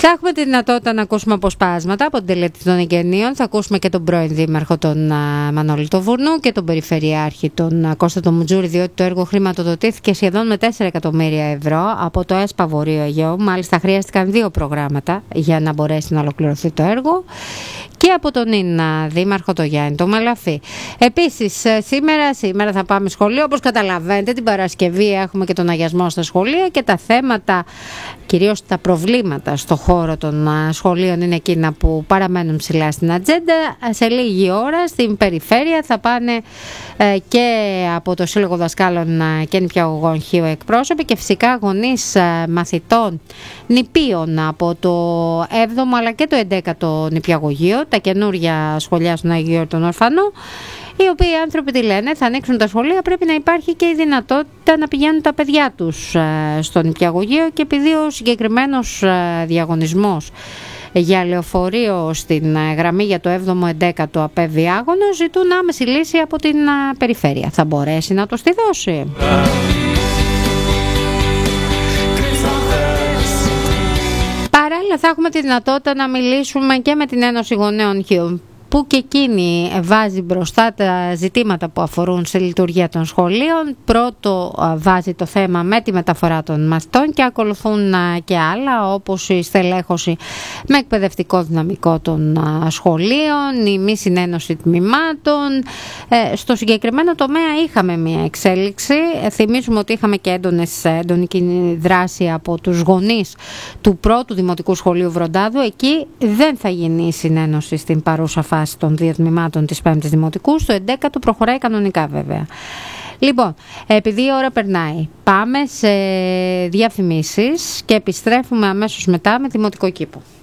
Θα έχουμε τη δυνατότητα να ακούσουμε αποσπάσματα από την τελετή των εγγενείων. Θα ακούσουμε και τον πρώην δήμαρχο τον Μανώλη το Βούρνου και τον περιφερειάρχη τον Κώστα το Μουτζούρη, διότι το έργο χρηματοδοτήθηκε σχεδόν με 4 εκατομμύρια ευρώ από το ΕΣΠΑ Βορείο Αιγαίου. Μάλιστα χρειάστηκαν 2 προγράμματα για να μπορέσει να ολοκληρωθεί το έργο. Και από τον Ίνα δήμαρχο το Γιάννη το Μαλαφή. Επίσης σήμερα θα πάμε σχολείο. Όπως καταλαβαίνετε, την Παρασκευή έχουμε και τον αγιασμό στα σχολεία και τα θέματα, κυρίως τα προβλήματα στο χώρο των σχολείων, είναι εκείνα που παραμένουν ψηλά στην ατζέντα. Σε λίγη ώρα στην περιφέρεια θα πάνε και από το Σύλλογο Δασκάλων και Νηπιαγωγών Χίου εκπρόσωποι και φυσικά γονείς μαθητών νηπίων από το 7ο αλλά και το 11ο νηπιαγωγείο, τα καινούργια σχολεία στον Άγιο Γεώργιο τον Ορφανό, οι οποίοι άνθρωποι τι λένε, θα ανοίξουν τα σχολεία, πρέπει να υπάρχει και η δυνατότητα να πηγαίνουν τα παιδιά τους στο νηπιαγωγείο, και επειδή ο συγκεκριμένος διαγωνισμός για λεωφορείο στην γραμμή για το 7ο-11ο απέβει άγωνο, ζητούν άμεση λύση από την περιφέρεια. Θα μπορέσει να τους τη δώσει? Παράλληλα θα έχουμε τη δυνατότητα να μιλήσουμε και με την Ένωση Γονέων Χίου, που και εκείνη βάζει μπροστά τα ζητήματα που αφορούν στη λειτουργία των σχολείων. Πρώτο βάζει το θέμα με τη μεταφορά των μαθητών και ακολουθούν και άλλα, όπως η στελέχωση με εκπαιδευτικό δυναμικό των σχολείων, η μη συνένωση τμήματων. Στο συγκεκριμένο τομέα είχαμε μια εξέλιξη. Θυμίζουμε ότι είχαμε και έντονη δράση από τους γονείς του πρώτου Δημοτικού Σχολείου Βροντάδου. Εκεί δεν θα γίνει η συνένωση στην παρούσα φάση των 2 τμήματων της 5ης Δημοτικού. Στο 11ο προχωράει κανονικά βέβαια. Λοιπόν, επειδή η ώρα περνάει, πάμε σε διαφημίσεις και επιστρέφουμε αμέσως μετά με Δημοτικό Κήπο.